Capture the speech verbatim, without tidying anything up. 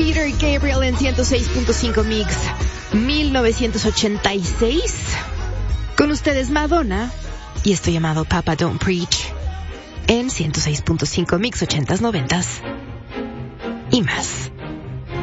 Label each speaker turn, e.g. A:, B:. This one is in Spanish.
A: Peter Gabriel en ciento seis punto cinco Mix, mil novecientos ochenta y seis. Con ustedes Madonna y esto llamado Papa Don't Preach en ciento seis punto cinco Mix, ochentas, noventas y más.